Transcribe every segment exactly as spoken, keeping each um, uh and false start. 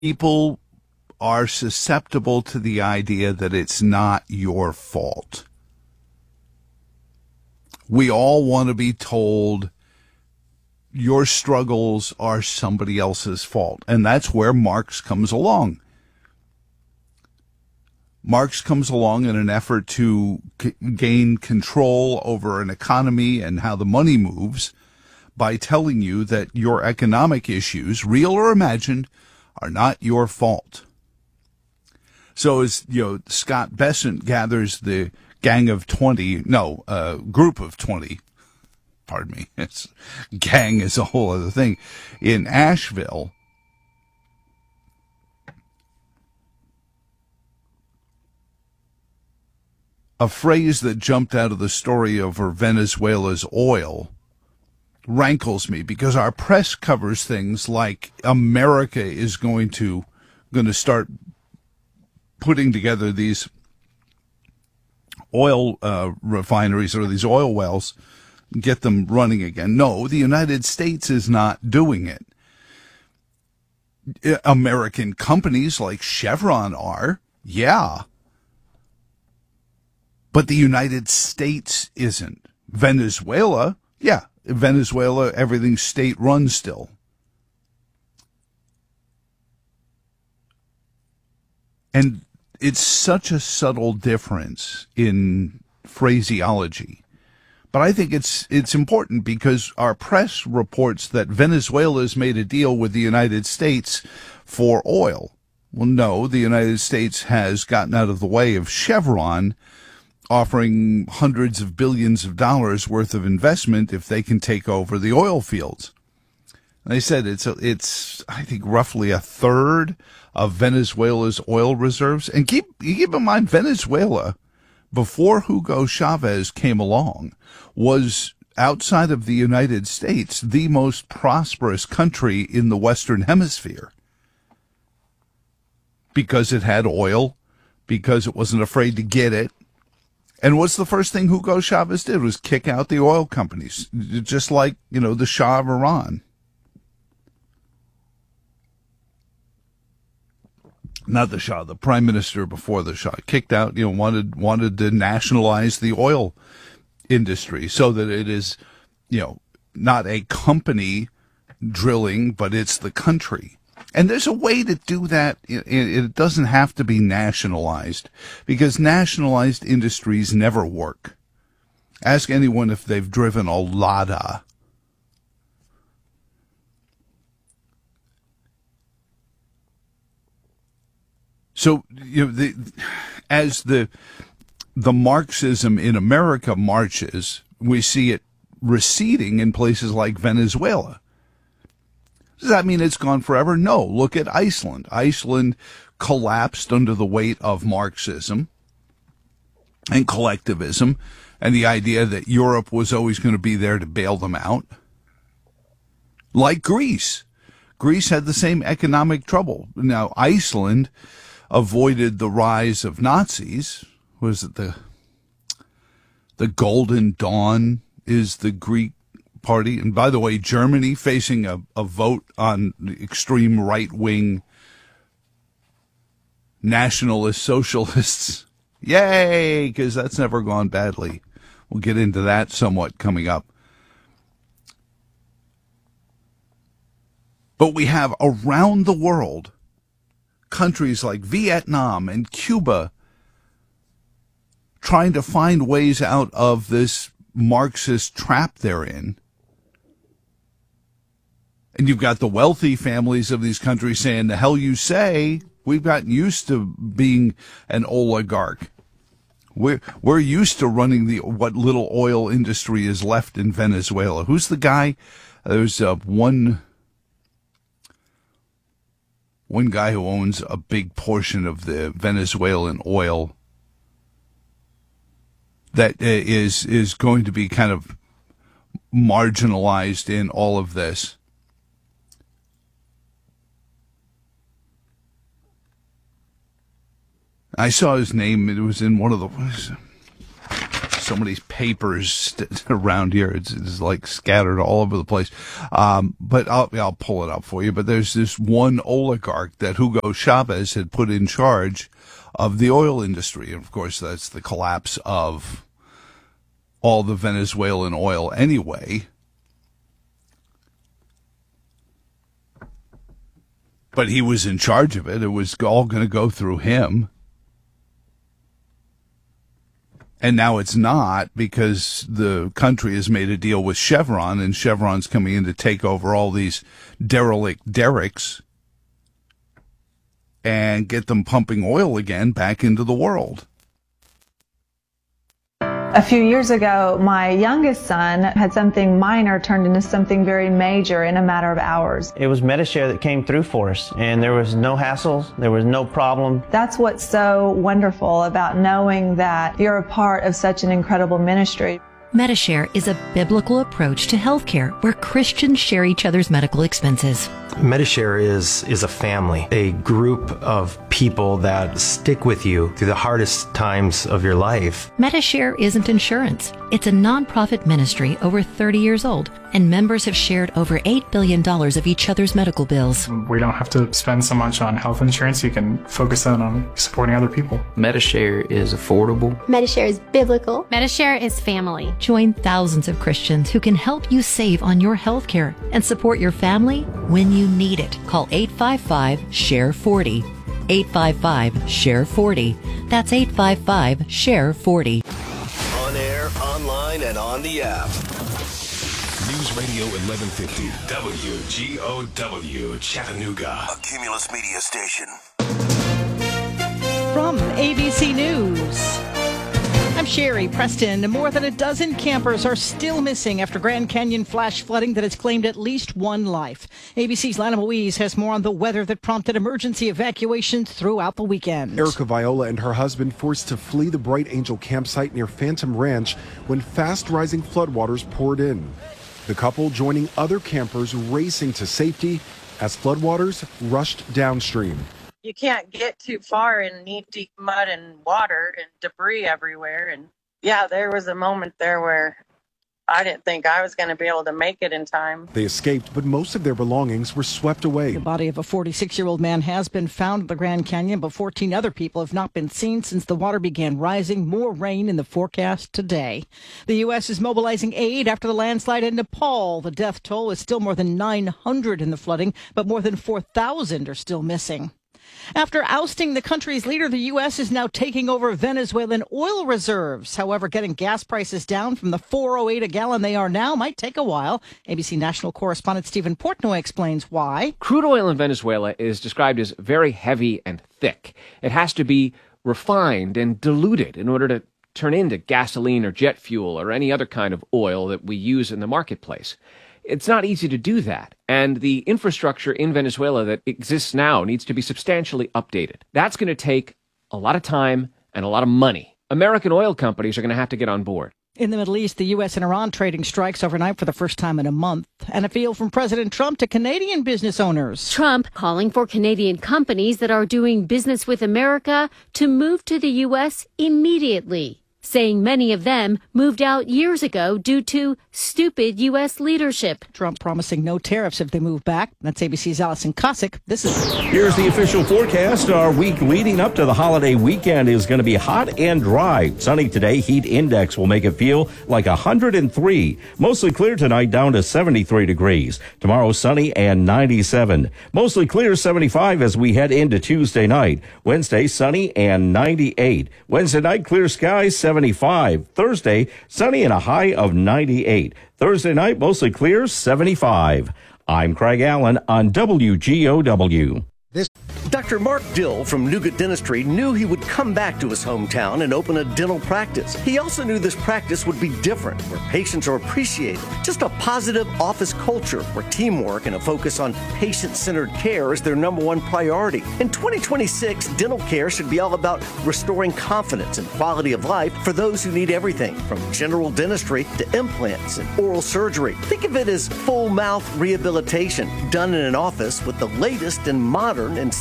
People are susceptible to the idea that it's not your fault. We all want to be told your struggles are somebody else's fault. And that's where Marx comes along. Marx comes along in an effort to c- gain control over an economy and how the money moves by telling you that your economic issues, real or imagined, are not your fault. So as, you know, Scott Bessent gathers the gang of twenty, no, uh, group of twenty, pardon me, it's, gang is a whole other thing, in Asheville, a phrase that jumped out of the story over Venezuela's oil rankles me, because our press covers things like America is going to going to start putting together these oil uh, refineries or these oil wells, get them running again. No, the United States is not doing it. American companies like Chevron are, yeah. But the United States isn't. Venezuela, yeah. Venezuela, everything's state-run still. And it's such a subtle difference in phraseology. But I think it's it's important because our press reports that Venezuela's made a deal with the United States for oil. Well, no, the United States has gotten out of the way of Chevron offering hundreds of billions of dollars worth of investment if they can take over the oil fields. And they said it's, a, it's I think, roughly a third of Venezuela's oil reserves. And keep, keep in mind, Venezuela, before Hugo Chavez came along, was, outside of the United States, the most prosperous country in the Western Hemisphere. Because it had oil, because it wasn't afraid to get it. And what's the first thing Hugo Chavez did was kick out the oil companies, just like, you know, the Shah of Iran. Not the Shah, the prime minister before the Shah, kicked out, you know, wanted wanted to nationalize the oil industry so that it is, you know, not a company drilling, but it's the country. And there's a way to do that. It doesn't have to be nationalized, because nationalized industries never work. Ask anyone if they've driven a Lada. So, you know, the, as the the Marxism in America marches, we see it receding in places like Venezuela. Does that mean it's gone forever? No. Look at Iceland. Iceland collapsed under the weight of Marxism and collectivism and the idea that Europe was always going to be there to bail them out. Like Greece. Greece had the same economic trouble. Now, Iceland avoided the rise of Nazis. Was it the the Golden Dawn is the Greek party? And by the way, Germany facing a, a vote on the extreme right-wing nationalist socialists. Yay, because that's never gone badly. We'll get into that somewhat coming up. But we have around the world countries like Vietnam and Cuba trying to find ways out of this Marxist trap they're in. And you've got the wealthy families of these countries saying, the hell you say, we've gotten used to being an oligarch. We're, we're used to running the what little oil industry is left in Venezuela. Who's the guy? There's uh, one... One guy who owns a big portion of the Venezuelan oil that is is going to be kind of marginalized in all of this. I saw his name. It was in one of the so many papers st- around here. It's, it's like scattered all over the place. Um, but I'll, I'll pull it up for you. But there's this one oligarch that Hugo Chavez had put in charge of the oil industry. And of course, that's the collapse of all the Venezuelan oil anyway. But he was in charge of it. It was all going to go through him. And now it's not, because the country has made a deal with Chevron, and Chevron's coming in to take over all these derelict derricks and get them pumping oil again back into the world. A few years ago, my youngest son had something minor turned into something very major in a matter of hours. It was Medi-Share that came through for us, and there was no hassles, there was no problem. That's what's so wonderful about knowing that you're a part of such an incredible ministry. Medi-Share is a biblical approach to healthcare where Christians share each other's medical expenses. Medi-Share is, is a family, a group of people that stick with you through the hardest times of your life. Medi-Share isn't insurance. It's a nonprofit ministry over thirty years old, and members have shared over eight billion dollars of each other's medical bills. We don't have to spend so much on health insurance. You can focus that on supporting other people. Medi-Share is affordable. Medi-Share is biblical. Medi-Share is family. Join thousands of Christians who can help you save on your health care and support your family when you need it. Call eight five five, S H A R E forty. eight five five, S H A R E forty. That's eight five five, S H A R E forty. On air, online, and on the app. News Radio eleven fifty, W G O W, Chattanooga. A Cumulus Media Station. From A B C News, I'm Sherry Preston. More than a dozen campers are still missing after Grand Canyon flash flooding that has claimed at least one life. A B C's Lana Louise has more on the weather that prompted emergency evacuations throughout the weekend. Erica Viola and her husband forced to flee the Bright Angel campsite near Phantom Ranch when fast-rising floodwaters poured in. The couple joining other campers racing to safety as floodwaters rushed downstream. You can't get too far in knee-deep mud and water and debris everywhere. And yeah, there was a moment there where I didn't think I was going to be able to make it in time. They escaped, but most of their belongings were swept away. The body of a forty-six-year-old man has been found in the Grand Canyon, but fourteen other people have not been seen since the water began rising. More rain in the forecast today. The U S is mobilizing aid after the landslide in Nepal. The death toll is still more than nine hundred in the flooding, but more than four thousand are still missing. After ousting the country's leader, the U S is now taking over Venezuelan oil reserves. However, getting gas prices down from the four oh eight a gallon they are now might take a while. A B C national correspondent Stephen Portnoy explains why. Crude oil in Venezuela is described as very heavy and thick. It has to be refined and diluted in order to turn into gasoline or jet fuel or any other kind of oil that we use in the marketplace. It's not easy to do that, and the infrastructure in Venezuela that exists now needs to be substantially updated. That's going to take a lot of time and a lot of money. American oil companies are going to have to get on board. In the Middle East, the U S and Iran trading strikes overnight for the first time in a month. And a feel from President Trump to Canadian business owners. Trump calling for Canadian companies that are doing business with America to move to the U S immediately, saying many of them moved out years ago due to stupid U S leadership. Trump promising no tariffs if they move back. That's A B C's Allison Cossack. This is... Here's the official forecast. Our week leading up to the holiday weekend is going to be hot and dry. Sunny today. Heat index will make it feel like one hundred three. Mostly clear tonight, down to seventy-three degrees. Tomorrow, sunny and ninety-seven. Mostly clear, seventy-five as we head into Tuesday night. Wednesday, sunny and ninety-eight. Wednesday night, clear skies, seventy-five. Thursday, sunny and a high of ninety-eight. Thursday night, mostly clear, seventy-five. I'm Craig Allen on W G O W. This Doctor Mark Dill from Nougat Dentistry knew he would come back to his hometown and open a dental practice. He also knew this practice would be different, where patients are appreciated. Just a positive office culture where teamwork and a focus on patient-centered care is their number one priority. In twenty twenty-six, dental care should be all about restoring confidence and quality of life for those who need everything from general dentistry to implants and oral surgery. Think of it as full mouth rehabilitation done in an office with the latest and modern and state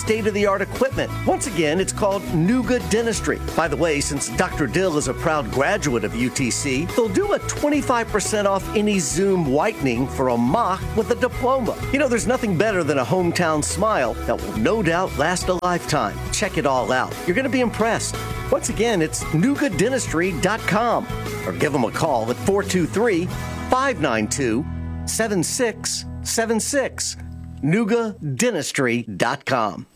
state-of-the-art equipment. Once again, it's called Nuga Dentistry. By the way, since Doctor Dill is a proud graduate of U T C, they'll do a twenty-five percent off any Zoom whitening for a mock with a diploma. You know, there's nothing better than a hometown smile that will no doubt last a lifetime. Check it all out. You're going to be impressed. Once again, it's nuga dentistry dot com or give them a call at four two three, five nine two, seven six seven six. nuga dentistry dot com.